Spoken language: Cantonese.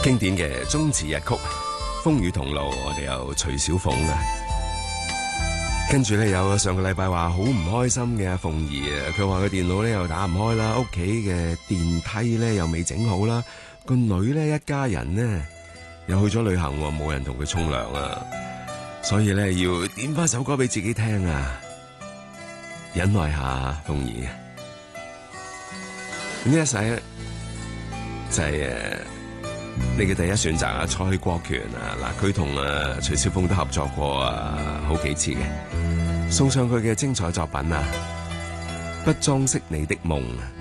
經典嘅中詞日曲《風雨同路》，我哋有徐小鳳啊。跟住咧有上個禮拜話好唔開心嘅阿鳳儀啊，佢話佢電腦咧又打唔開啦，屋企嘅電梯咧又未整好啦，個女咧一家人呢又去咗旅行，冇人同佢沖涼啊，所以咧要點翻首歌俾自己聽啊，忍耐下鳳儀。呢一世就係你嘅第一選擇啊，蔡國權啊，嗱佢同徐小鳳都合作過好幾次嘅，送上佢嘅精彩作品啊，不裝飾你的夢。